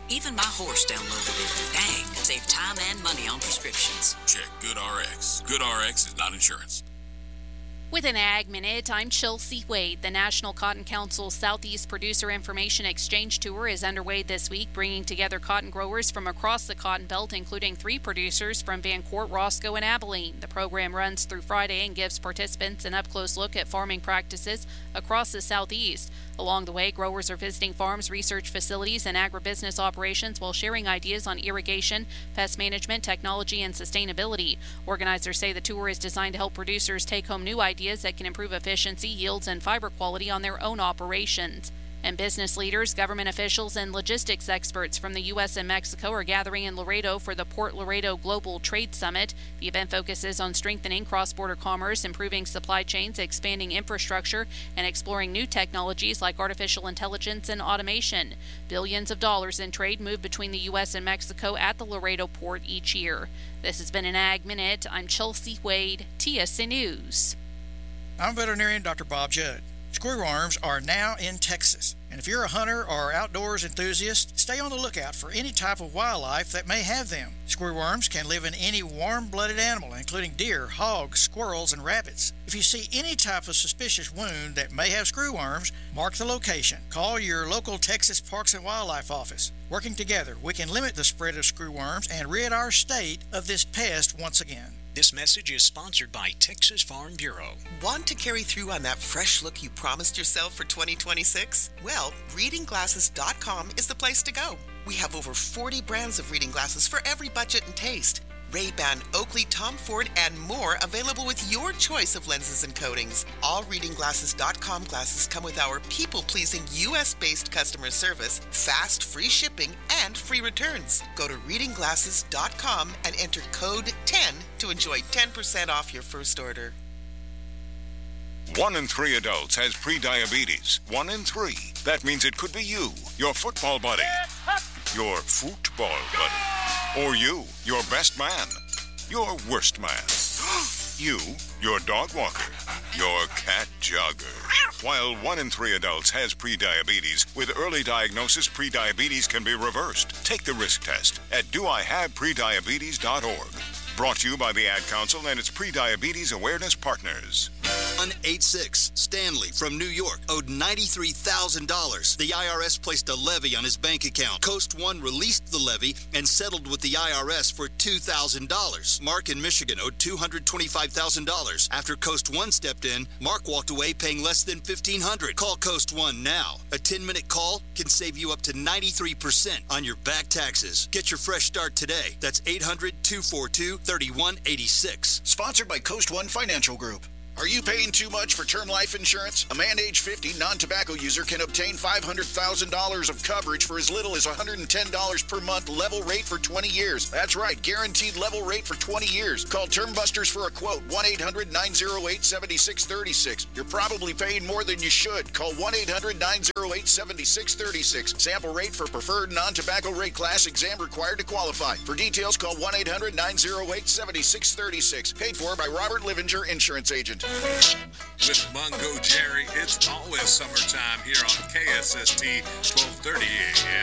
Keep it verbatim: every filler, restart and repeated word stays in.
Even my horse downloaded it. Dang, save time and money on prescriptions. Check GoodRx. GoodRx is not insurance. With an Ag Minute, I'm Chelsea Wade. The National Cotton Council Southeast Producer Information Exchange Tour is underway this week, bringing together cotton growers from across the Cotton Belt, including three producers from Vancourt, Roscoe, and Abilene. The program runs through Friday and gives participants an up-close look at farming practices across the Southeast. Along the way, growers are visiting farms, research facilities, and agribusiness operations while sharing ideas on irrigation, pest management, technology, and sustainability. Organizers say the tour is designed to help producers take home new ideas that can improve efficiency, yields, and fiber quality on their own operations. And business leaders, government officials, and logistics experts from the U S and Mexico are gathering in Laredo for the Port Laredo Global Trade Summit. The event focuses on strengthening cross-border commerce, improving supply chains, expanding infrastructure, and exploring new technologies like artificial intelligence and automation. Billions of dollars in trade move between the U S and Mexico at the Laredo port each year. This has been an Ag Minute. I'm Chelsea Wade, T S C News. I'm veterinarian Doctor Bob Judd. Screwworms are now in Texas, and if you're a hunter or outdoors enthusiast, stay on the lookout for any type of wildlife that may have them. Screwworms can live in any warm-blooded animal, including deer, hogs, squirrels, and rabbits. If you see any type of suspicious wound that may have screwworms, mark the location. Call your local Texas Parks and Wildlife office. Working together, we can limit the spread of screwworms and rid our state of this pest once again. This message is sponsored by Texas Farm Bureau. Want to carry through on that fresh look you promised yourself for twenty twenty-six? Well, reading glasses dot com is the place to go. We have over forty brands of reading glasses for every budget and taste. Ray-Ban, Oakley, Tom Ford, and more available with your choice of lenses and coatings. All reading glasses dot com glasses come with our people-pleasing U S-based customer service, fast free shipping, and free returns. Go to reading glasses dot com and enter code ten to enjoy ten percent off your first order. One in three adults has prediabetes. One in three. That means it could be you, your football buddy, your football buddy, or you, your best man, your worst man, you, your dog walker, your cat jogger. While one in three adults has prediabetes, with early diagnosis, prediabetes can be reversed. Take the risk test at do I have prediabetes dot org. Brought to you by the Ad Council and its Prediabetes Awareness Partners. one eight six Stanley from New York owed ninety-three thousand dollars. The I R S placed a levy on his bank account. Coast One released the levy and settled with the I R S for two thousand dollars. Mark in Michigan owed two hundred twenty-five thousand dollars. After Coast One stepped in, Mark walked away paying less than fifteen hundred dollars. Call Coast One now. A ten-minute call can save you up to ninety-three percent on your back taxes. Get your fresh start today. That's eight hundred, two four two, three one eight six. Sponsored by Coast One Financial Group. Are you paying too much for term life insurance? A man age fifty non-tobacco user can obtain five hundred thousand dollars of coverage for as little as one hundred ten dollars per month, level rate for twenty years. That's right, guaranteed level rate for twenty years. Call Term Busters for a quote, one eight hundred, nine oh eight, seven six three six. You're probably paying more than you should. Call one eight hundred, nine oh eight, seven six three six. Sample rate for preferred non-tobacco rate class, exam required to qualify. For details, call one eight hundred, nine oh eight, seven six three six. Paid for by Robert Livinger, Insurance Agent. With Mungo Jerry, it's always summertime here on K S S T twelve thirty A